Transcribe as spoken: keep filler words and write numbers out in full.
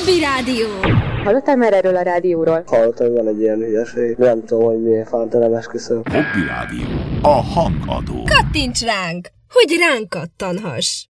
Hobby Rádió. Hallottál már erről a rádióról? Hallottam, hogy van egy ilyen hülyeség. Nem tudom, hogy miért fánt, nem esküszöm. Hobby Rádió. A hangadó. Kattints ránk, hogy ránk kattanhass.